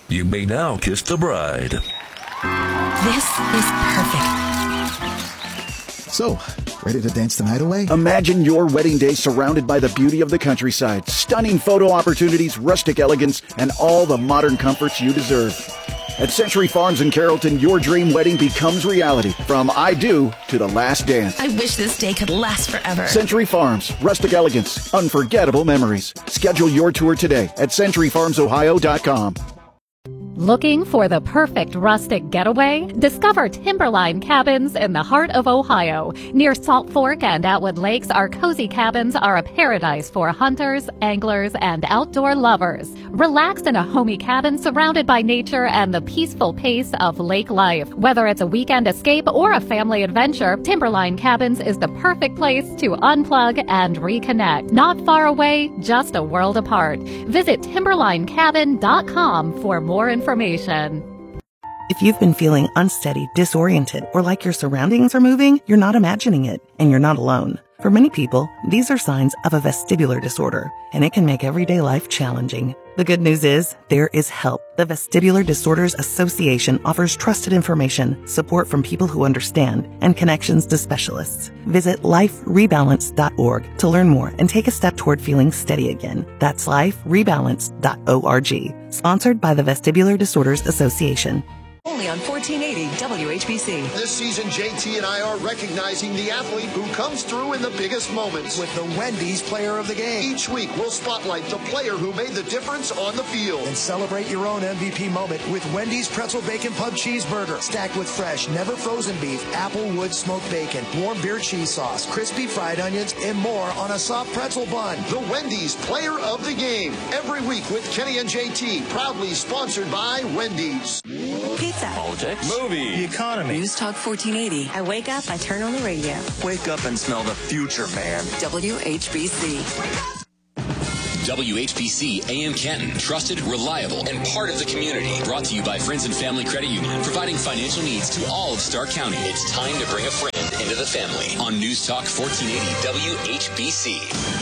You may now kiss the bride. This is perfect. So, ready to dance the night away? Imagine your wedding day surrounded by the beauty of the countryside, stunning photo opportunities, rustic elegance, and all the modern comforts you deserve. At Century Farms in Carrollton, your dream wedding becomes reality. From I do to the last dance. I wish this day could last forever. Century Farms, rustic elegance, unforgettable memories. Schedule your tour today at centuryfarmsohio.com. Looking for the perfect rustic getaway? Discover Timberline Cabins in the heart of Ohio. Near Salt Fork and Atwood Lakes, our cozy cabins are a paradise for hunters, anglers, and outdoor lovers. Relax in a homey cabin surrounded by nature and the peaceful pace of lake life. Whether it's a weekend escape or a family adventure, Timberline Cabins is the perfect place to unplug and reconnect. Not far away, just a world apart. Visit timberlinecabin.com for more information. If you've been feeling unsteady, disoriented, or like your surroundings are moving, you're not imagining it, and you're not alone. For many people, these are signs of a vestibular disorder, and it can make everyday life challenging. The good news is, there is help. The Vestibular Disorders Association offers trusted information, support from people who understand, and connections to specialists. Visit liferebalance.org to learn more and take a step toward feeling steady again. That's liferebalance.org. Sponsored by the Vestibular Disorders Association. Only on 1480 WHBC. This season, JT and I are recognizing the athlete who comes through in the biggest moments with the Wendy's Player of the Game. Each week, we'll spotlight the player who made the difference on the field. And celebrate your own MVP moment with Wendy's Pretzel Bacon Pub Cheeseburger. Stacked with fresh, never frozen beef, applewood smoked bacon, warm beer cheese sauce, crispy fried onions, and more on a soft pretzel bun. The Wendy's Player of the Game. Every week with Kenny and JT. Proudly sponsored by Wendy's. Pizza. Politics. Movie. The economy. News Talk 1480. I wake up, I turn on the radio. Wake up and smell the future, man. WHBC. WHBC AM Canton. Trusted, reliable, and part of the community. Brought to you by Friends and Family Credit Union. Providing financial needs to all of Stark County. It's time to bring a friend into the family. On News Talk 1480 WHBC.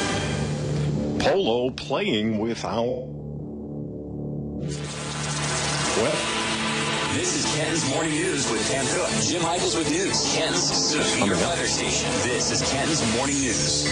Polo playing without... Well... This is Kenton's Morning News with Ken Cook. Jim Michaels with news. Kenton's Superior Weather Station. This is Kenton's Morning News.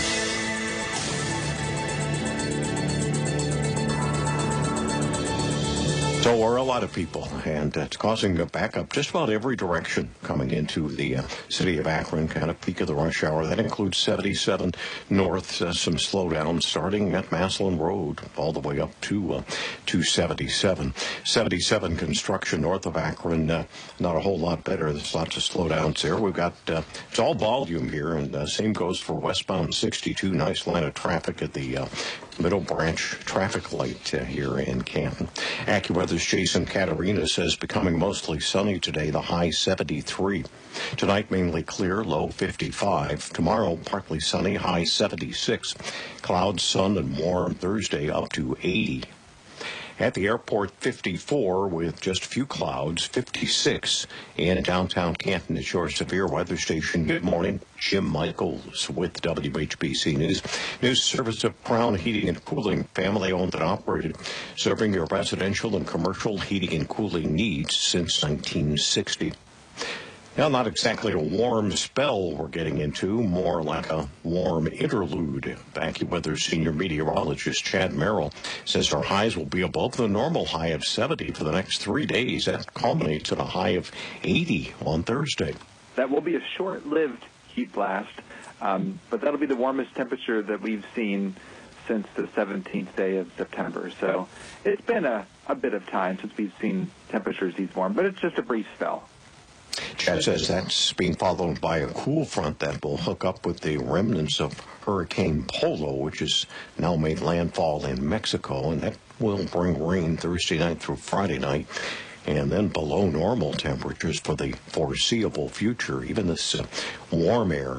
So are a lot of people, and it's causing a backup just about every direction coming into the city of Akron, kind of peak of the rush hour. That includes 77 north, some slowdown starting at Maslin Road all the way up to 77. 77 construction north of Akron, not a whole lot better. There's lots of slowdowns there. We've got, it's all volume here, and same goes for westbound 62. Nice line of traffic at the Middle Branch traffic light here in Canton. AccuWeather's Jason Caterina says becoming mostly sunny today, the high 73. Tonight mainly clear, low 55. Tomorrow partly sunny, high 76. Clouds, sun, and warm Thursday up to 80. At the airport, 54 with just a few clouds, 56 in downtown Canton. It's your severe weather station. Good morning. Jim Michaels with WHBC News. News service of Crown Heating and Cooling, family owned and operated, serving your residential and commercial heating and cooling needs since 1960. Now, not exactly a warm spell we're getting into, more like a warm interlude. AccuWeather's senior meteorologist Chad Merrill says our highs will be above the normal high of 70 for the next 3 days. That culminates at a high of 80 on Thursday. That will be a short-lived heat blast, but that'll be the warmest temperature that we've seen since the 17th day of September. So it's been a bit of time since we've seen temperatures these warm, but it's just a brief spell. Chad says that's being followed by a cool front that will hook up with the remnants of Hurricane Polo, which has now made landfall in Mexico, and that will bring rain Thursday night through Friday night, and then below normal temperatures for the foreseeable future. Even this warm air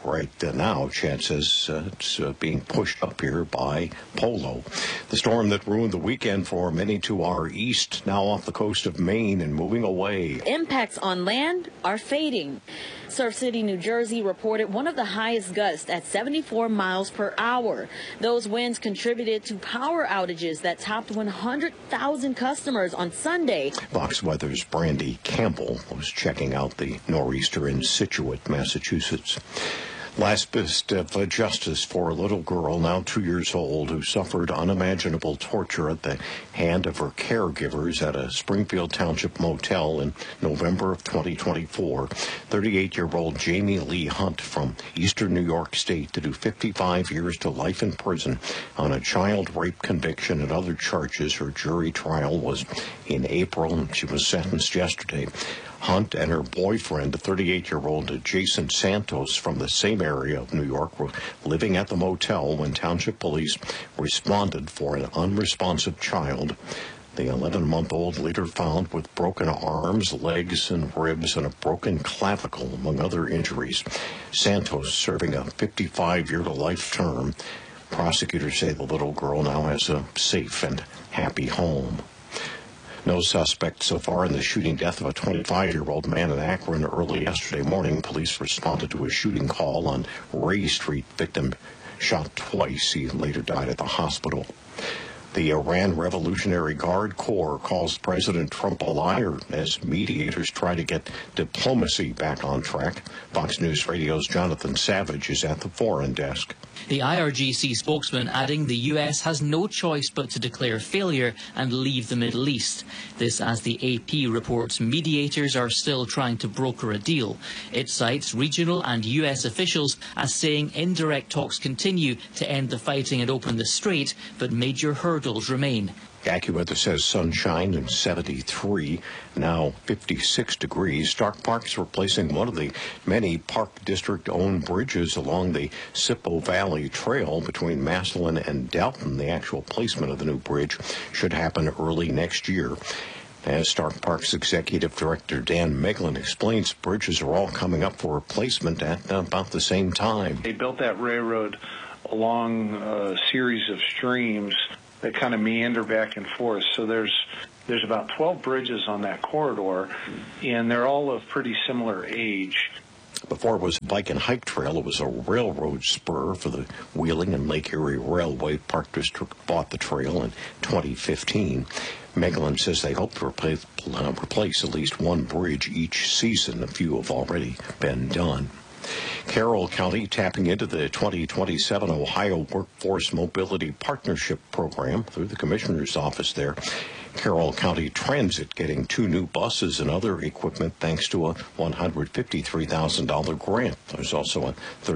right now. Chad says it's being pushed up here by Polo. The storm that ruined the weekend for many to our east, now off the coast of Maine and moving away. Impacts on land are fading. Surf City, New Jersey reported one of the highest gusts at 74 miles per hour. Those winds contributed to power outages that topped 100,000 customers on Sunday. Fox Weather's Brandy Campbell was checking out the nor'easter in Scituate, Massachusetts. Last bit of justice for a little girl, now 2 years old, who suffered unimaginable torture at the hand of her caregivers at a Springfield Township motel in November of 2024. 38-year-old Jamie Lee Hunt from eastern New York State to do 55 years to life in prison on a child rape conviction and other charges. Her jury trial was in April, and she was sentenced yesterday. Hunt and her boyfriend, a 38-year-old Jason Santos from the same area of New York, were living at the motel when Township Police responded for an unresponsive child. The 11-month-old later found with broken arms, legs, and ribs, and a broken clavicle, among other injuries. Santos serving a 55-year-to-life term. Prosecutors say the little girl now has a safe and happy home. No suspect so far in the shooting death of a 25-year-old man in Akron early yesterday morning. Police responded to a shooting call on Ray Street. Victim shot twice. He later died at the hospital. The Iran Revolutionary Guard Corps calls President Trump a liar as mediators try to get diplomacy back on track. Fox News Radio's Jonathan Savage is at the foreign desk. The IRGC spokesman adding the U.S. has no choice but to declare failure and leave the Middle East. This as the AP reports mediators are still trying to broker a deal. It cites regional and U.S. officials as saying indirect talks continue to end the fighting and open the strait, but major hurdles remain. AccuWeather says sunshine and 73, now 56 degrees. Stark Park's replacing one of the many Park District-owned bridges along the Sippo Valley Trail between Massillon and Dalton. The actual placement of the new bridge should happen early next year. As Stark Park's executive director Dan Meglin explains, bridges are all coming up for replacement at about the same time. They built that railroad along a series of streams that kind of meander back and forth. So there's about 12 bridges on that corridor, and they're all of pretty similar age. Before it was a bike and hike trail, it was a railroad spur for the Wheeling and Lake Erie Railway. Park District bought the trail in 2015. Meglin says they hope to replace at least one bridge each season. A few have already been done. Carroll County tapping into the 2027 Ohio Workforce Mobility Partnership Program through the Commissioner's office there. Carroll County Transit getting 2 new buses and other equipment thanks to a $153,000 grant. There's also a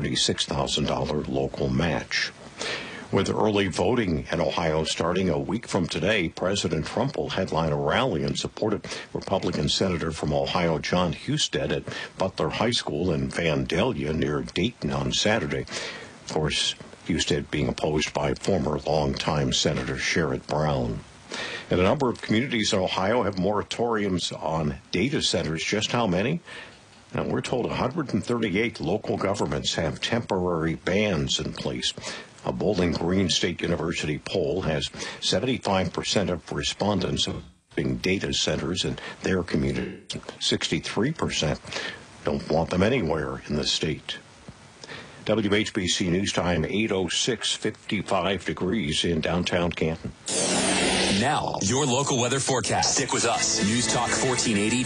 $36,000 local match. With early voting in Ohio starting a week from today, President Trump will headline a rally in support of Republican Senator from Ohio John Husted at Butler High School in Vandalia near Dayton on Saturday. Of course, Husted being opposed by former longtime Senator Sherrod Brown. And a number of communities in Ohio have moratoriums on data centers. Just how many? Now, we're told 138 local governments have temporary bans in place. A Bowling Green State University poll has 75% of respondents being data centers in their community. 63% don't want them anywhere in the state. WHBC News Time, 8:06, 55 degrees in downtown Canton. Now, your local weather forecast. Stick with us. News Talk 1480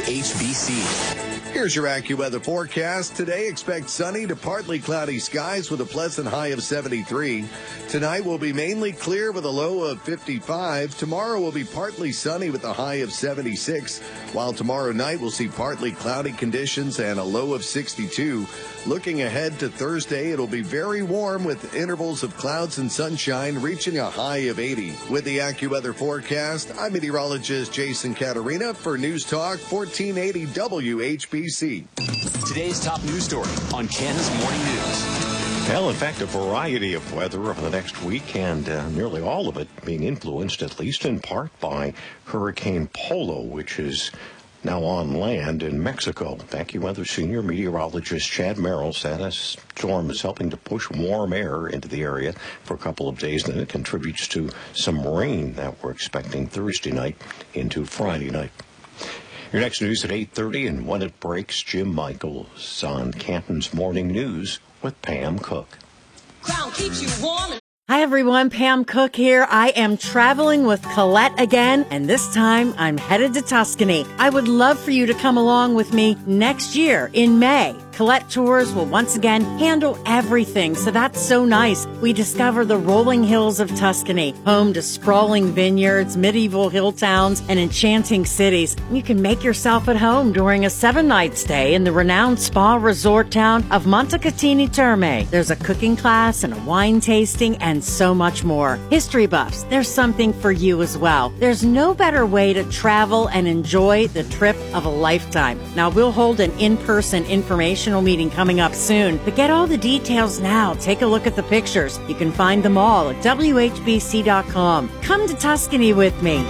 WHBC. Here's your AccuWeather forecast. Today, expect sunny to partly cloudy skies with a pleasant high of 73. Tonight will be mainly clear with a low of 55. Tomorrow will be partly sunny with a high of 76, while tomorrow night we'll see partly cloudy conditions and a low of 62. Looking ahead to Thursday, it'll be very warm with intervals of clouds and sunshine reaching a high of 80. With the AccuWeather forecast, I'm meteorologist Jason Caterina for News Talk 1480 WHBC. Today's top news story on Canton's Morning News. Well, in fact, a variety of weather over the next week, and nearly all of it being influenced, at least in part, by Hurricane Polo, which is Now on land in Mexico, AccuWeather senior meteorologist Chad Merrill said a storm is helping to push warm air into the area for a couple of days, and it contributes to some rain that we're expecting Thursday night into Friday night. Your next news at 8:30, and when it breaks, Jim Michaels on Canton's Morning News with Pam Cook. Crown keeps you warm. Hi everyone, Pam Cook here. I am traveling with Colette again, and this time I'm headed to Tuscany. I would love for you to come along with me next year in May. Colette Tours will once again handle everything, so that's so nice. We discover the rolling hills of Tuscany, home to sprawling vineyards, medieval hill towns, and enchanting cities. You can make yourself at home during a 7-night stay in the renowned spa resort town of Montecatini Terme. There's a cooking class and a wine tasting and so much more. History buffs, there's something for you as well. There's no better way to travel and enjoy the trip of a lifetime. Now, we'll hold an in-person informational meeting coming up soon, but get all the details now. Take a look at the pictures. You can find them all at WHBC.com. Come to Tuscany with me.